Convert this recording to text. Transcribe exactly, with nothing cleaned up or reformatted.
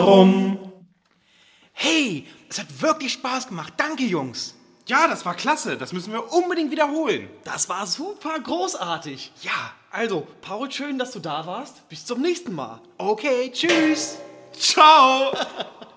Warum? Hey, es hat wirklich Spaß gemacht. Danke, Jungs. Ja, das war klasse. Das müssen wir unbedingt wiederholen. Das war super großartig. Ja. Also, Paul, schön, dass du da warst. Bis zum nächsten Mal. Okay, tschüss. Ciao.